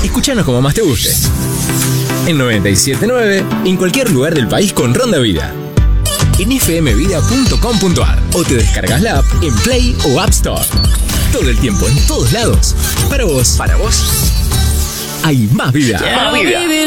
Escúchanos como más te guste. En 97.9, en cualquier lugar del país con Ronda Vida. En fmvida.com.ar o te descargas la app en Play o App Store. Todo el tiempo, en todos lados. Para vos hay más vida. Más vida.